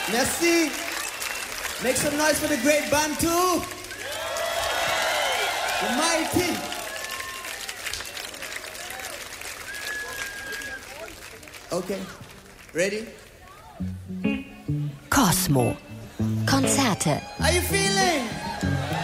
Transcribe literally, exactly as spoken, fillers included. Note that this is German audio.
Merci. Make some noise for the great band too. The mighty. Okay, ready? Cosmo. Konzerte. How you feeling?